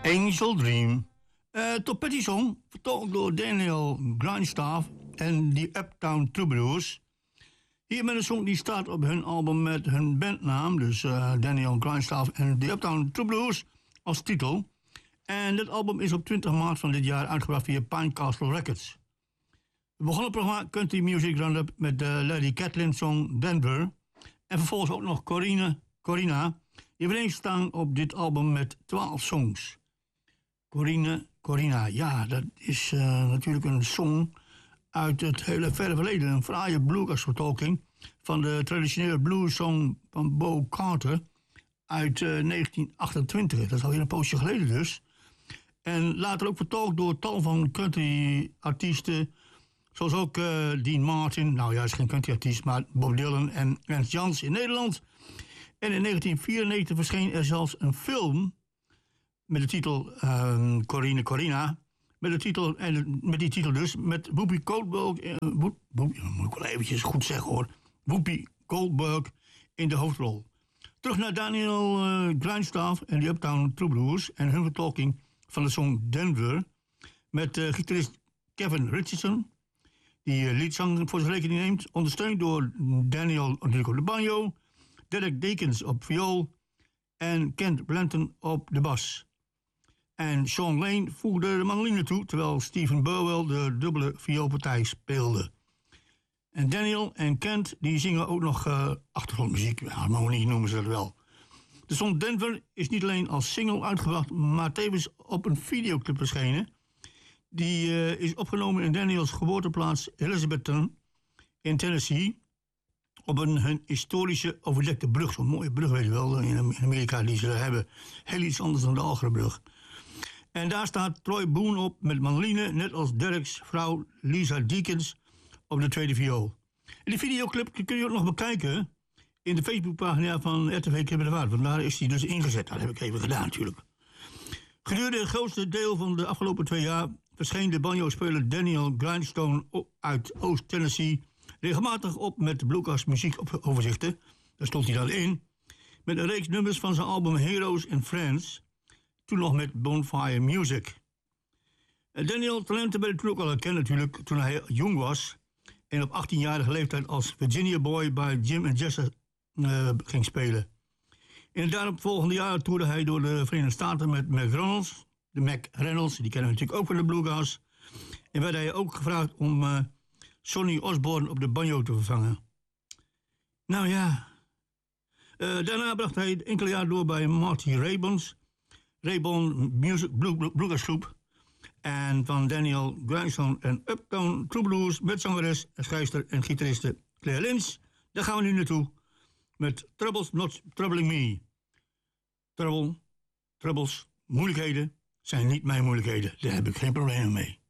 Angel Dream. Top Petty Song, vertolkt door Daniel Grindstaff en die Uptown Troubadours. Hier met een song die staat op hun album met hun bandnaam, dus Daniel Grindstaff en die Uptown Troubadours als titel. En dit album is op 20 maart van dit jaar uitgebracht via Pinecastle Records. We begonnen het programma Country Music Roundup met de Lady Kathleen song Denver. En vervolgens ook nog Corina, die overeen staan op dit album met 12 songs. Corina, ja, dat is natuurlijk een song uit het hele verre verleden. Een fraaie bluegrass-vertolking van de traditionele blues-song van Bo Carter uit 1928. Dat is alweer een poosje geleden dus. En later ook vertolkt door tal van country-artiesten, zoals ook Dean Martin, nou ja, hij is geen country-artiest, maar Bob Dylan en Ernst Jans in Nederland. En in 1994 verscheen er zelfs een film met de titel Corina. Met die titel dus, met Whoopi Goldberg, moet ik wel eventjes goed zeggen hoor, Whoopi Goldberg in de hoofdrol. Terug naar Daniel Grindstaff en de Uptown Troubadours en hun vertolking van de song Denver, met gitarist Kevin Richardson, die liedzang voor zijn rekening neemt, ondersteund door Daniel natuurlijk op de banjo, Derek Deakins op viool en Kent Blanton op de bas. En Sean Lane voegde de mandoline toe, terwijl Stephen Burwell de dubbele vioolpartij speelde. En Daniel en Kent die zingen ook nog achtergrondmuziek, harmonie noemen ze dat wel. De song Denver is niet alleen als single uitgebracht, maar tevens op een videoclip verschenen. Die is opgenomen in Daniels geboorteplaats Elizabethton in Tennessee, op hun historische overdekte brug. Zo'n mooie brug, weet je wel, in Amerika die ze hebben. Heel iets anders dan de Algerenbrug. En daar staat Troy Boone op met mandoline, net als Derek's vrouw Lisa Deakins op de tweede viool. En die videoclip kun je ook nog bekijken in de Facebookpagina van RTV Kibbe de Waard. Want daar is die dus ingezet. Dat heb ik even gedaan natuurlijk. Gedurende het grootste deel van de afgelopen 2 jaar verscheen de banjo-speler Daniel Grindstone uit Oost-Tennessee regelmatig op met bluegrass muziekoverzichten. Daar stond hij dan in. Met een reeks nummers van zijn album Heroes and Friends. Toen nog met Bonfire Music. Daniel talenten werd natuurlijk al herkend natuurlijk toen hij jong was. En op 18-jarige leeftijd als Virginia Boy bij Jim en Jesse ging spelen. In het daaropvolgende jaar toerde hij door de Verenigde Staten met Mac Reynolds. De Mac Reynolds, die kennen we natuurlijk ook van de bluegrass. En werd hij ook gevraagd om Sonny Osborne op de banjo te vervangen. Nou ja. Daarna bracht hij enkele jaar door bij Marty Raybon Music Bluegrass Groep. En van Daniel Grindstone en Uptown Troubadours met zangeres, schrijfster en gitariste Claire Lynch. Daar gaan we nu naartoe met Troubles Not Troubling Me. Troubles, moeilijkheden zijn niet mijn moeilijkheden. Daar heb ik geen problemen mee.